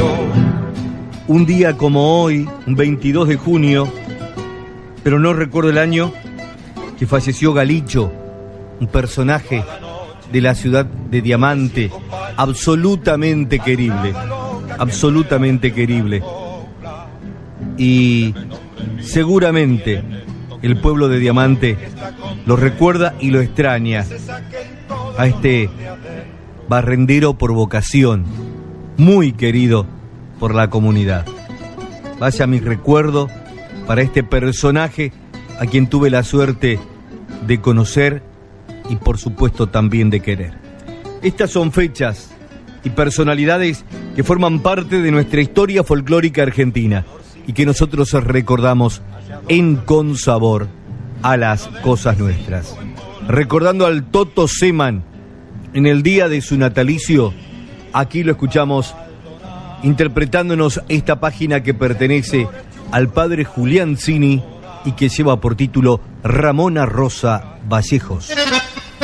Un día como hoy, un 22 de junio, pero no recuerdo el año, que falleció Galicho, un personaje de la ciudad de Diamante, absolutamente querible, y seguramente el pueblo de Diamante lo recuerda y lo extraña a este barrendero por vocación, muy querido por la comunidad. Vaya mi recuerdo para este personaje a quien tuve la suerte de conocer y por supuesto también de querer. Estas son fechas y personalidades que forman parte de nuestra historia folclórica argentina y que nosotros recordamos en Con Sabor a las cosas nuestras. Recordando al Toto Seman en el día de su natalicio, aquí lo escuchamos interpretándonos esta página que pertenece al padre Julián Cini y que lleva por título Ramona Rosa Vallejos.